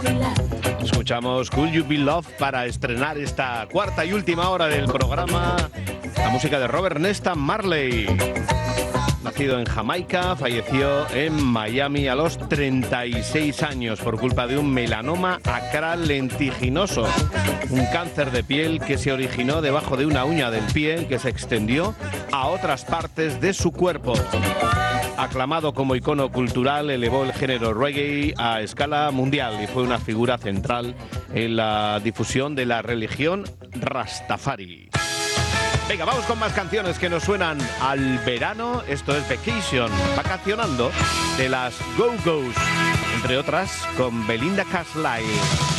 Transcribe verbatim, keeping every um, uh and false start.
Escuchamos Could You Be Love para estrenar esta cuarta y última hora del programa. La música de Robert Nesta Marley. Nacido en Jamaica, falleció en Miami a los treinta y seis años por culpa de un melanoma acral lentiginoso, un cáncer de piel que se originó debajo de una uña del pie y que se extendió a otras partes de su cuerpo. Aclamado como icono cultural, elevó el género reggae a escala mundial y fue una figura central en la difusión de la religión Rastafari. Venga, vamos con más canciones que nos suenan al verano. Esto es Vacation, vacacionando, de las Go-Go's, entre otras con Belinda Carlisle.